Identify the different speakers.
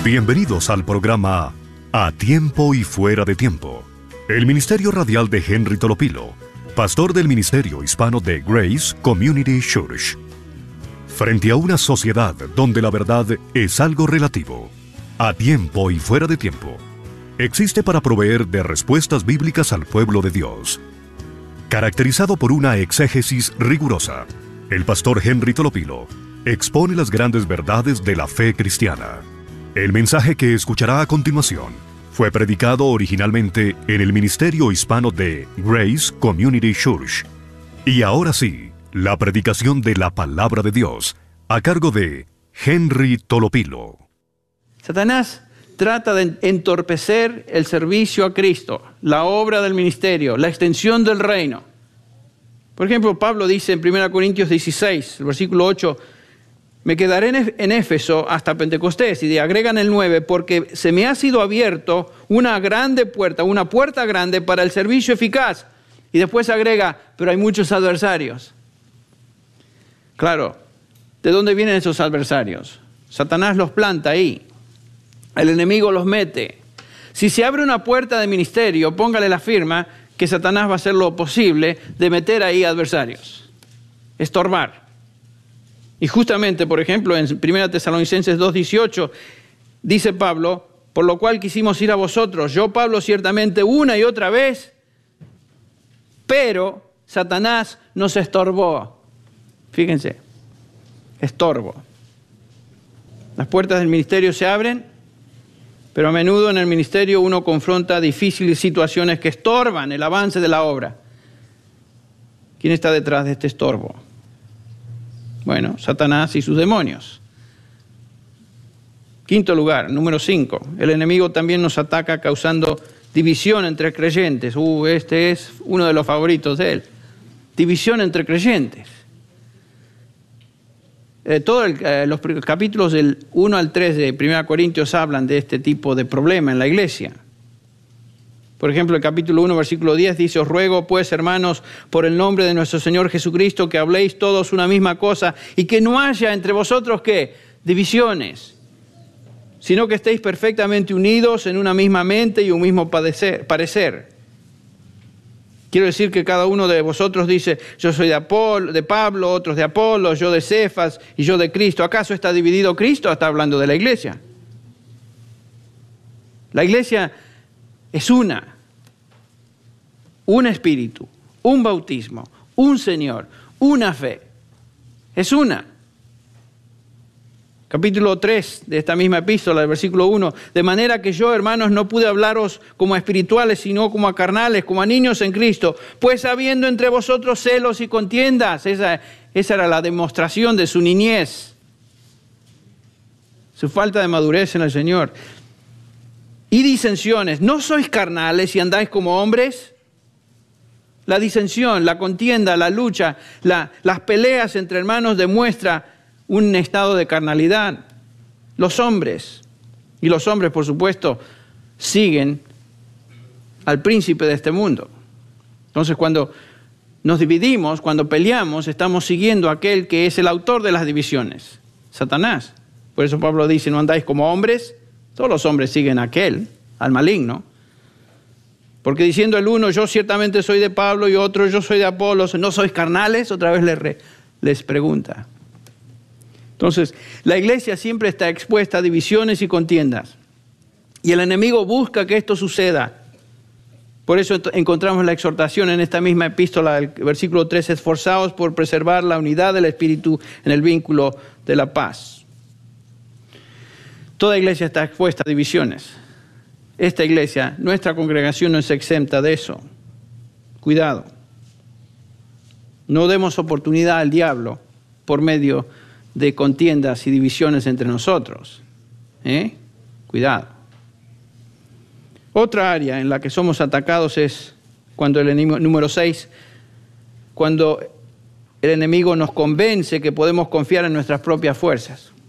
Speaker 1: Bienvenidos al programa A Tiempo y Fuera de Tiempo. El ministerio radial de Henry Tolopilo, pastor del ministerio hispano de Grace Community Church. Frente a una sociedad donde la verdad es algo relativo, a tiempo y fuera de tiempo, existe para proveer de respuestas bíblicas al pueblo de Dios. Caracterizado por una exégesis rigurosa, el pastor Henry Tolopilo expone las grandes verdades de la fe cristiana. El mensaje que escuchará a continuación fue predicado originalmente en el ministerio hispano de Grace Community Church. Y ahora sí, la predicación de la palabra de Dios, a cargo de Henry Tolopilo.
Speaker 2: Satanás trata de entorpecer el servicio a Cristo, la obra del ministerio, la extensión del reino. Por ejemplo, Pablo dice en 1 Corintios 16, el versículo 8, me quedaré en Éfeso hasta Pentecostés, y agregan el 9, porque se me ha sido abierto una grande puerta, una puerta grande para el servicio eficaz. Y después agrega, pero hay muchos adversarios. Claro, ¿de dónde vienen esos adversarios? Satanás los planta ahí. El enemigo los mete. Si se abre una puerta de ministerio, póngale la firma que Satanás va a hacer lo posible de meter ahí adversarios. Estorbar. Y justamente, por ejemplo, en 1 Tesalonicenses 2:18, dice Pablo, por lo cual quisimos ir a vosotros, yo Pablo ciertamente una y otra vez, pero Satanás nos estorbó. Fíjense, estorbo. Las puertas del ministerio se abren, pero a menudo en el ministerio uno confronta difíciles situaciones que estorban el avance de la obra. ¿Quién está detrás de este estorbo? Bueno, Satanás y sus demonios. Quinto lugar, número 5. El enemigo también nos ataca causando división entre creyentes. Este es uno de los favoritos de él. División entre creyentes. Los capítulos del 1 al 3 de 1 Corintios hablan de este tipo de problema en la iglesia. Por ejemplo, el capítulo 1, versículo 10 dice, os ruego pues, hermanos, por el nombre de nuestro Señor Jesucristo, que habléis todos una misma cosa y que no haya entre vosotros, ¿qué? Divisiones, sino que estéis perfectamente unidos en una misma mente y un mismo parecer. Quiero decir que cada uno de vosotros dice, yo soy de Pablo, otros de Apolo, yo de Cefas y yo de Cristo. ¿Acaso está dividido Cristo? Está hablando de la iglesia. La iglesia es un espíritu, un bautismo, un Señor, una fe. Es una. Capítulo 3 de esta misma epístola, el versículo 1. De manera que yo, hermanos, no pude hablaros como a espirituales, sino como a carnales, como a niños en Cristo. Pues habiendo entre vosotros celos y contiendas. Esa era la demostración de su niñez. Su falta de madurez en el Señor. Y disensiones. ¿No sois carnales y andáis como hombres? La disensión, la contienda, la lucha, las peleas entre hermanos demuestra un estado de carnalidad. Los hombres, por supuesto, siguen al príncipe de este mundo. Entonces, cuando nos dividimos, cuando peleamos, estamos siguiendo a aquel que es el autor de las divisiones, Satanás. Por eso Pablo dice, no andáis como hombres. Todos los hombres siguen a aquel, al maligno. Porque diciendo el uno, yo ciertamente soy de Pablo, y otro, yo soy de Apolos, ¿no sois carnales? Otra vez les pregunta. Entonces, la iglesia siempre está expuesta a divisiones y contiendas. Y el enemigo busca que esto suceda. Por eso encontramos la exhortación en esta misma epístola, el versículo 3, esforzaos por preservar la unidad del espíritu en el vínculo de la paz. Toda iglesia está expuesta a divisiones. Esta iglesia, nuestra congregación, no es exenta de eso. Cuidado. No demos oportunidad al diablo por medio de contiendas y divisiones entre nosotros. Cuidado. Otra área en la que somos atacados es cuando el enemigo, número 6, cuando el enemigo nos convence que podemos confiar en nuestras propias fuerzas.